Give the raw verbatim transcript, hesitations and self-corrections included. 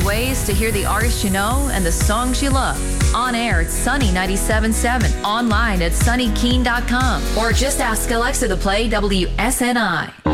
ways to hear the artists you know and the songs you love. On air at Sunny ninety-seven point seven, online at sunny keen dot com, or just ask Alexa to play W S N I.